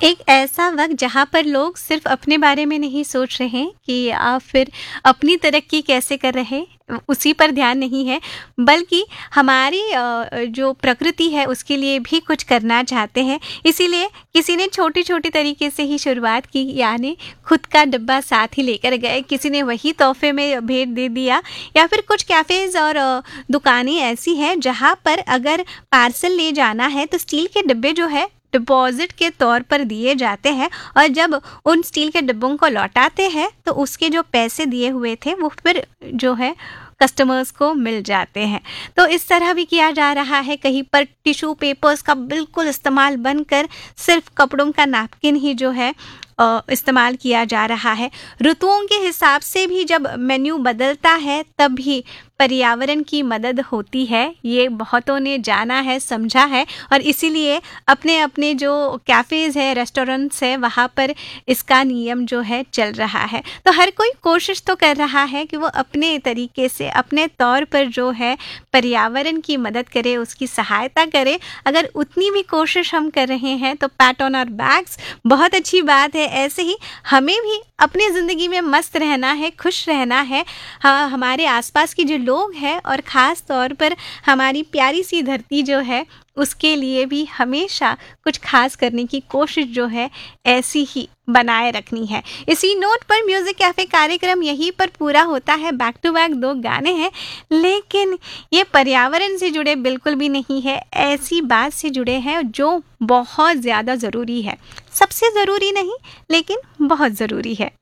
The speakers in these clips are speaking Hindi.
एक ऐसा वक़्त जहाँ पर लोग सिर्फ़ अपने बारे में नहीं सोच रहे हैं कि आप फिर अपनी तरक्की कैसे कर रहे हैं, उसी पर ध्यान नहीं है, बल्कि हमारी जो प्रकृति है उसके लिए भी कुछ करना चाहते हैं। इसीलिए किसी ने छोटी-छोटी तरीके से ही शुरुआत की, यानी खुद का डब्बा साथ ही लेकर गए, किसी ने वही तोहफ़े में भेंट दे दिया, या फिर कुछ कैफ़ेज़ और दुकानें ऐसी हैं जहाँ पर अगर पार्सल ले जाना है तो स्टील के डिब्बे जो है डिपॉजिट के तौर पर दिए जाते हैं, और जब उन स्टील के डिब्बों को लौटाते हैं तो उसके जो पैसे दिए हुए थे वो फिर जो है कस्टमर्स को मिल जाते हैं। तो इस तरह भी किया जा रहा है। कहीं पर टिश्यू पेपर्स का बिल्कुल इस्तेमाल बनकर सिर्फ कपड़ों का नैपकिन ही जो है इस्तेमाल किया जा रहा है। ऋतुओं के हिसाब से भी जब मेन्यू बदलता है तब भी पर्यावरण की मदद होती है। ये बहुतों ने जाना है, समझा है, और इसीलिए अपने अपने जो कैफ़ेज़ है, रेस्टोरेंट्स है, वहाँ पर इसका नियम जो है चल रहा है। तो हर कोई कोशिश तो कर रहा है कि वो अपने तरीके से, अपने तौर पर जो है पर्यावरण की मदद करे, उसकी सहायता करे। अगर उतनी भी कोशिश हम कर रहे हैं तो पैट ऑन आवर बैक्स, बहुत अच्छी बात है। ऐसे ही हमें भी अपनी ज़िंदगी में मस्त रहना है, खुश रहना है। हाँ, हमारे आसपास की जो लोग हैं और ख़ास तौर पर हमारी प्यारी सी धरती जो है उसके लिए भी हमेशा कुछ खास करने की कोशिश जो है ऐसी ही बनाए रखनी है। इसी नोट पर म्यूज़िक कैफ़े कार्यक्रम यहीं पर पूरा होता है। बैक टू बैक 2 गाने हैं, लेकिन ये पर्यावरण से जुड़े बिल्कुल भी नहीं है, ऐसी बात से जुड़े हैं जो बहुत ज़्यादा ज़रूरी है। सबसे ज़रूरी नहीं, लेकिन बहुत ज़रूरी है।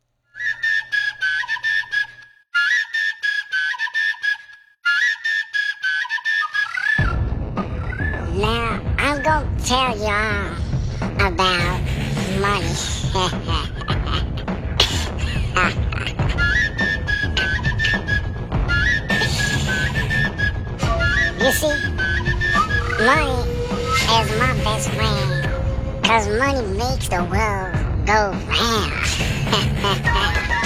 Now, I'm gonna tell y'all about money. You see, money is my best friend, 'cause money makes the world go round.